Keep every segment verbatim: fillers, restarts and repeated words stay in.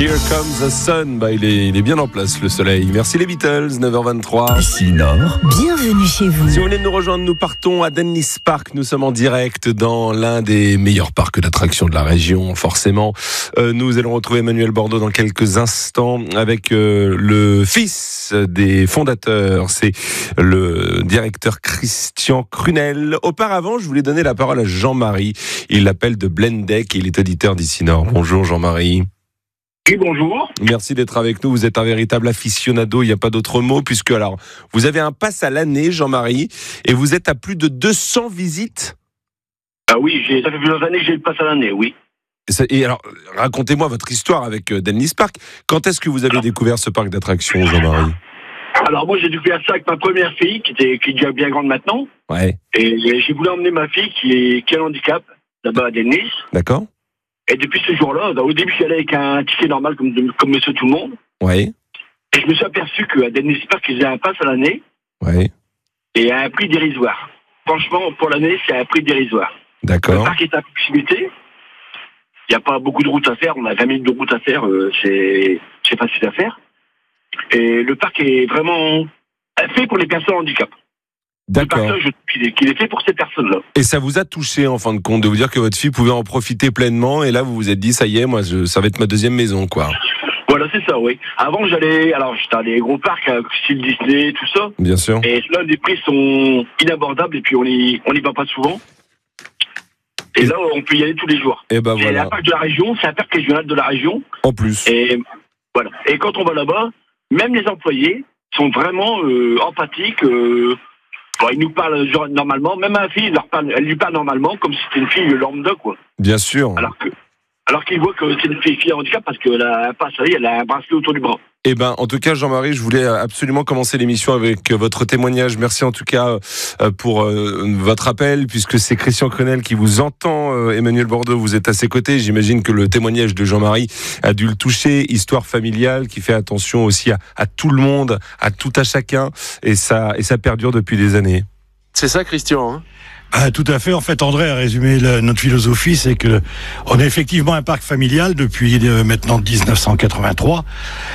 Here Comes the Sun. Bah, il est, il est bien en place, le soleil. Merci les Beatles, neuf heures vingt-trois. Ici Nord. Bienvenue chez vous. Si vous venez de nous rejoindre, nous partons à Dennis Park. Nous sommes en direct dans l'un des meilleurs parcs d'attractions de la région, forcément. Euh, nous allons retrouver Emmanuel Bordeaux dans quelques instants avec euh, le fils des fondateurs. C'est le directeur Christian Crunel. Auparavant, je voulais donner la parole à Jean-Marie. Il l'appelle de Blendec et il est auditeur d'Ici Nord. Bonjour Jean-Marie. Oui, bonjour. Merci d'être avec nous. Vous êtes un véritable aficionado, il n'y a pas d'autre mot, puisque alors vous avez un pass à l'année, Jean-Marie, et vous êtes à plus de deux cents visites. Ah oui, j'ai, ça fait plusieurs années que j'ai le pass à l'année, oui. Et, ça, et alors, racontez-moi votre histoire avec euh, Dennis Park. Quand est-ce que vous avez alors, découvert ce parc d'attractions, Jean-Marie ? Alors moi, j'ai découvert ça avec ma première fille, qui, était, qui est déjà bien grande maintenant. Ouais. Et j'ai voulu emmener ma fille qui, est, qui a un handicap, là-bas à Dennis. D'accord. Et depuis ce jour-là, au début, j'y allais avec un ticket normal comme, comme monsieur tout le monde. Ouais. Et je me suis aperçu qu'à Dennis Park, ils faisaient un pass à l'année. Ouais. Et à un prix dérisoire. Franchement, pour l'année, c'est un prix dérisoire. D'accord. Le parc est à proximité. Il n'y a pas beaucoup de routes à faire. On a vingt minutes de route à faire. Euh, c'est, c'est facile à faire. Et le parc est vraiment fait pour les personnes handicap. D'accord. Le parc, qu'il est, qu'il est fait pour ces personnes-là. Et ça vous a touché, en fin de compte, de vous dire que votre fille pouvait en profiter pleinement, et là, vous vous êtes dit, ça y est, moi, je, ça va être ma deuxième maison, quoi. Voilà, c'est ça, oui. Avant, j'allais, alors, j'étais dans des gros parcs, style Disney, tout ça. Bien sûr. Et là, les prix sont inabordables, et puis on y, on y va pas souvent. Et, et là, on peut y aller tous les jours. Et ben c'est voilà. un parc de la région, c'est un parc régional de la région. En plus. Et voilà. Et quand on va là-bas, même les employés sont vraiment euh, empathiques. Euh, bon, ils nous parlent genre, normalement. Même ma fille, elle, leur parle, elle lui parle normalement, comme si c'était une fille lambda, quoi. Bien sûr. Alors que, alors qu'ils voient que c'est une fille, fille handicap parce qu'elle a un passe, elle a un bracelet autour du bras. Eh ben, en tout cas, Jean-Marie, je voulais absolument commencer l'émission avec votre témoignage. Merci en tout cas pour votre appel, puisque c'est Christian Crunel qui vous entend. Emmanuel Bordeaux, vous êtes à ses côtés. J'imagine que le témoignage de Jean-Marie a dû le toucher. Histoire familiale qui fait attention aussi à, à tout le monde, à tout à chacun, et ça, et ça perdure depuis des années. C'est ça, Christian, hein ? Ah, tout à fait. En fait, André a résumé le, notre philosophie, c'est que on est effectivement un parc familial depuis euh, maintenant dix-neuf cent quatre-vingt-trois,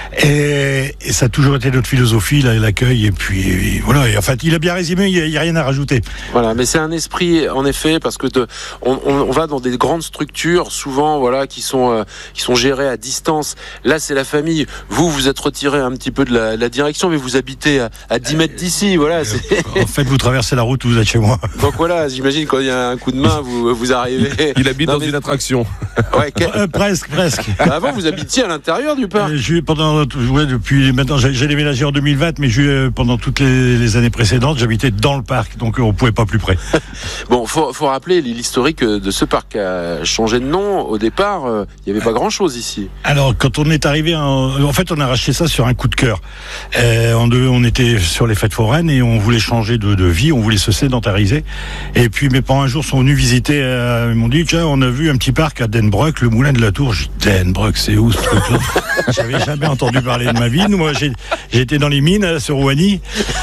et, et ça a toujours été notre philosophie, là, l'accueil, et puis et voilà. Et en fait, il a bien résumé. Il n'y a, a rien à rajouter. Voilà, mais c'est un esprit, en effet, parce que de, on, on, on va dans des grandes structures, souvent, voilà, qui sont euh, qui sont gérées à distance. Là, c'est la famille. Vous, vous êtes retiré un petit peu de la, la direction, mais vous habitez à, à dix mètres d'ici. Voilà. C'est... En fait, vous traversez la route, vous êtes chez moi. Donc voilà. J'imagine quand il y a un coup de main, vous, vous arrivez. Il habite non, dans mais... une attraction. Ouais, quel... euh, presque, presque. Bah avant, vous habitiez à l'intérieur du parc. Euh, j'ai pendant, ouais, depuis maintenant, j'ai, j'ai déménagé en deux mille vingt, mais j'ai, pendant toutes les, les années précédentes, j'habitais dans le parc, donc on pouvait pas plus près. Bon, faut, faut rappeler l'historique de ce parc a changé de nom. Au départ, il euh, y avait pas grand-chose ici. Alors, quand on est arrivé, en, en fait, on a racheté ça sur un coup de cœur. Euh, en deux, on était sur les fêtes foraines et on voulait changer de, de vie, on voulait se sédentariser. Et puis mes parents un jour sont venus visiter, euh, ils m'ont dit tiens, on a vu un petit parc à Denbroek, le moulin de la Tour. J'ai dit Denbroek, c'est où ce truc-là? J'avais jamais entendu parler de ma vie. Nous, moi, j'ai, j'ai été dans les mines sur Rouhani,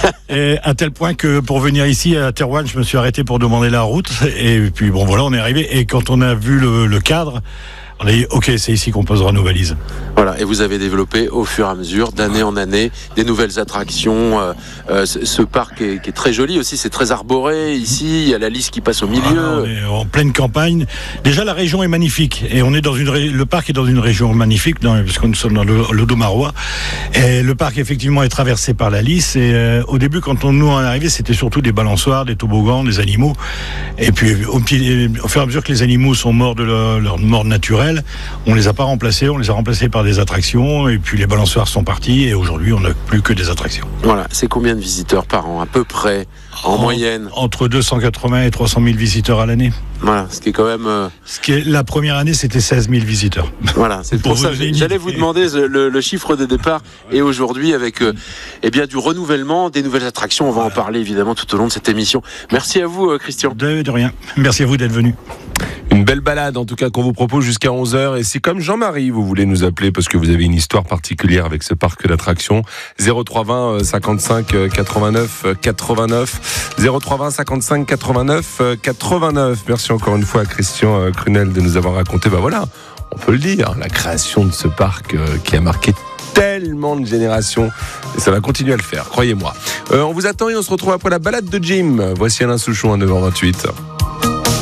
et à tel point que pour venir ici à Terouanne, je me suis arrêté pour demander la route. Et puis bon, voilà, on est arrivé. Et quand on a vu le, le cadre, on a dit ok, c'est ici qu'on posera nos valises. Voilà, et vous avez développé au fur et à mesure, d'année en année, des nouvelles attractions. Euh, euh, ce parc est, qui est très joli aussi, c'est très arboré. Ici, il y a la Lys qui passe au milieu. Ah, on est en pleine campagne. Déjà, la région est magnifique, et on est dans une ré... le parc est dans une région magnifique, dans... parce que nous sommes dans le l'Audomarois. Et le parc effectivement est traversé par la Lys. Et euh, au début, quand on nous en est arrivé, c'était surtout des balançoires, des toboggans, des animaux. Et puis, au, petit... au fur et à mesure que les animaux sont morts de leur, leur mort naturelle, on les a pas remplacés, on les a remplacés par des attractions, et puis les balançoires sont partis, et aujourd'hui on n'a plus que des attractions. Voilà, c'est combien de visiteurs par an, à peu près, en, en moyenne? Entre deux cent quatre-vingts et trois cent mille visiteurs à l'année. Voilà, ce qui est quand même... Euh... Ce qui est, la première année, c'était seize mille visiteurs. Voilà, c'est pour, pour ça que j'allais vous demander le, le chiffre de départ, et aujourd'hui avec euh, eh bien, du renouvellement, des nouvelles attractions, on va voilà. en parler évidemment tout au long de cette émission. Merci à vous, euh, Christian. De, de rien, merci à vous d'être venu. Une belle balade en tout cas qu'on vous propose jusqu'à onze heures, et si comme Jean-Marie vous voulez nous appeler parce que vous avez une histoire particulière avec ce parc d'attractions, zéro trois vingt cinquante-cinq quatre-vingt-neuf quatre-vingt-neuf, zéro trois vingt cinquante-cinq quatre-vingt-neuf quatre-vingt-neuf. Merci encore une fois à Christian Crunel de nous avoir raconté, bah voilà, on peut le dire, la création de ce parc euh, qui a marqué tellement de générations, et ça va continuer à le faire, croyez-moi. Euh, on vous attend et on se retrouve après la balade de Jim. Voici Alain Souchon à neuf heures vingt-huit.